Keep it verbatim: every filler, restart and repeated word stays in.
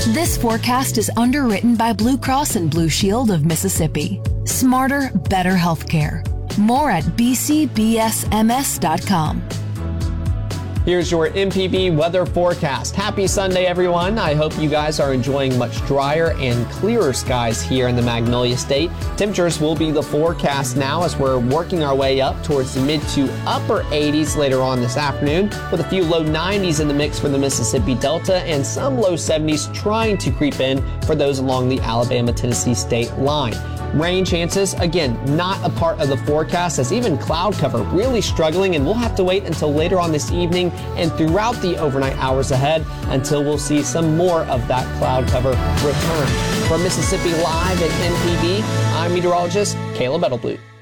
This forecast is underwritten by Blue Cross and Blue Shield of Mississippi. Smarter, better healthcare. More at b c b s m s dot com. Here's your M P B weather forecast. Happy Sunday, everyone. I hope you guys are enjoying much drier and clearer skies here in the Magnolia State. Temperatures will be the forecast now as we're working our way up towards the mid to upper eighties later on this afternoon, with a few low nineties in the mix for the Mississippi Delta and some low seventies trying to creep in for those along the Alabama-Tennessee state line. Rain chances, again, not a part of the forecast, as even cloud cover really struggling, and we'll have to wait until later on this evening and throughout the overnight hours ahead until we'll see some more of that cloud cover return. From Mississippi Live at M P B, I'm meteorologist Caleb Edelblut.